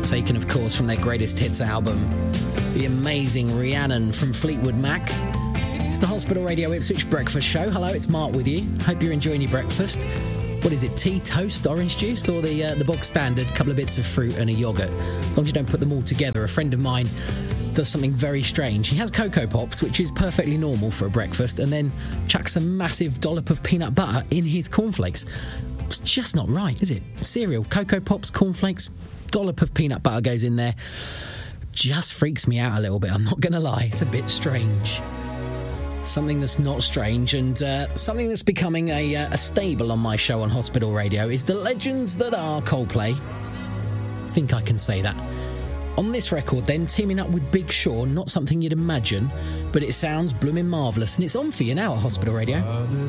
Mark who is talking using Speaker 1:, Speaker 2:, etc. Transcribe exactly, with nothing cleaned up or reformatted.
Speaker 1: taken, of course, from their greatest hits album, the amazing Rhiannon from Fleetwood Mac. It's the Hospital Radio Ipswich Breakfast Show. Hello, it's Mark with you. Hope you're enjoying your breakfast. What is it, tea, toast, orange juice, or the uh, the bog standard, couple of bits of fruit and a yoghurt? As long as you don't put them all together. A friend of mine does something very strange. He has Cocoa Pops, which is perfectly normal for a breakfast, and then chucks a massive dollop of peanut butter in his cornflakes. It's just not right, is it? Cereal, Cocoa Pops, cornflakes, dollop of peanut butter goes in there. Just freaks me out a little bit, I'm not going to lie. It's a bit strange. Something that's not strange, and uh, something that's becoming a, uh, a staple on my show on Hospital Radio is the legends that are Coldplay. I think I can say that. On this record, then, teaming up with Big Sean, not something you'd imagine, but it sounds blooming marvellous, and it's on for you now at Hospital Radio.
Speaker 2: Father